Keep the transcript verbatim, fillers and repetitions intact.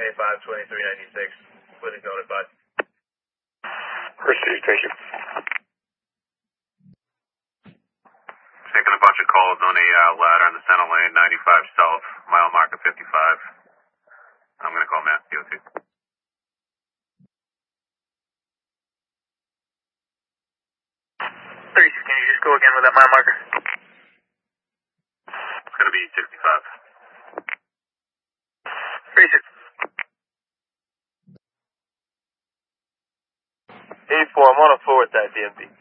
A five twenty-three ninety-six, including notified. First City Station. Taking a bunch of calls on a uh, ladder in the center lane, ninety-five south, mile marker fifty-five. I'm going to call Matt, D O T. thirty-six, can you just go again with that mile marker? It's going to be sixty-five. thirty-six. eight four, I'm on a forward that D M P.